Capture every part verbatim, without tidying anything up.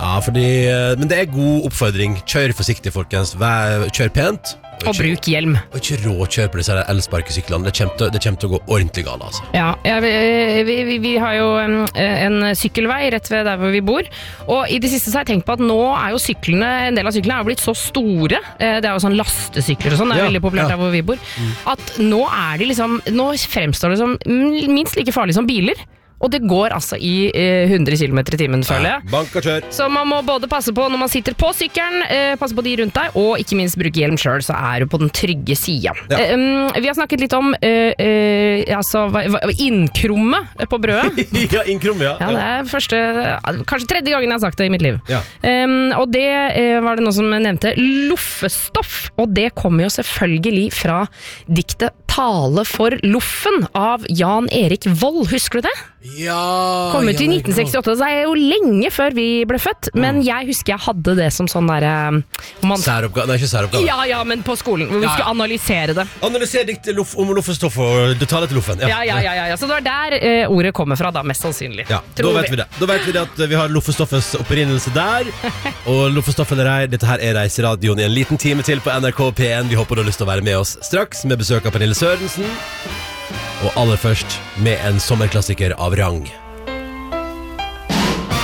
Ja, fordi, men det er god oppfordring. Kjør forsiktig, folkens. Vær, kjør pent. Og, og bruk hjelm. Og ikke råkjør på disse elsparkesyklene. Det kommer, til, det kommer til å gå ordentlig galt, altså. Ja, ja vi, vi, vi har jo en, en sykkelvei rett ved der hvor vi bor. Og i det siste så har jeg tenkt på at nå er jo syklene, en del av syklene er blitt så store. Det er jo sånn lastesykler og sånn, det er ja, veldig populært ja. Der hvor vi bor. Mm. At nå er de liksom, nå fremstår det som minst like farlig som biler. Og det går altså i eh, hundre kilometer i timen, føler jeg. Bank og kjør. Så man må både passe på når man sitter på sykkelen, eh, passe på de rundt deg, og ikke minst bruke hjelm selv, så er du på den trygge siden. Ja. Eh, um, vi har snakket litt om eh, eh, altså, innkromme på brødet. Ja, innkromme, ja. Ja, det er første, kanskje tredje gangen jeg har sagt det i mitt liv. Ja. Um, og det eh, var det noen som nevnte, loffestoff, og det kommer jo selvfølgelig fra diktet Tale for Loffen av Jan Erik Vold, husker du det? Ja, kom ut i nitten sekstiåtte, så er det jo lenge før vi ble født, men mm. jeg husker jeg hadde det som sånn der man... Særoppgave, nei ikke særoppgave. Ja, ja, men på skolen, hvor vi ja, ja. Skulle analysere det. Analysere diktet loff, om loffestoff og det taler til loffen. Ja, ja, ja, ja, ja. Så det var der eh, ordet kommer fra da, mest sannsynlig. Ja, da vet vi. vi det. Da vet vi det at vi har loffestoffets opprinnelse der, og loffestoff eller ei, dette her er Reiseradioen i en liten time til på N R K P en. Vi håper du har lyst til å være med oss straks med besøk av Pernille Sørensen. Og aller først med en sommerklassiker av rang.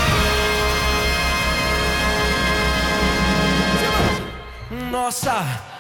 Nossa!